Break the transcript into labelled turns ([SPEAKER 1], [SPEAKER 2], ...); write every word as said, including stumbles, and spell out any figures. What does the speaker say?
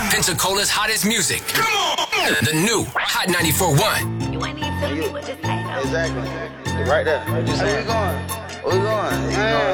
[SPEAKER 1] Pensacola's hottest music. Come on! The new Hot ninety-four point one.
[SPEAKER 2] You ain't even telling me what this ain't.
[SPEAKER 3] Exactly. Right there. Right just Where we going? Where we going? Yeah.